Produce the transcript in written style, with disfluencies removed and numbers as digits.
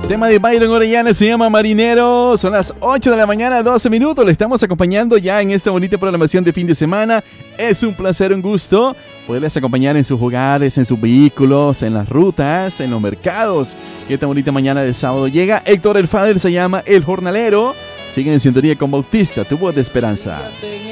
Tema de Byron Orellana se llama Marinero. Son las 8 de la mañana, 12 minutos. Le estamos acompañando ya en esta bonita programación de fin de semana. Es un placer, un gusto poderles acompañar en sus hogares, en sus vehículos, en las rutas, en los mercados. Que esta bonita mañana de sábado llega. Héctor el Father se llama El Jornalero. Siguen en sintonía con Bautista, tu voz de esperanza.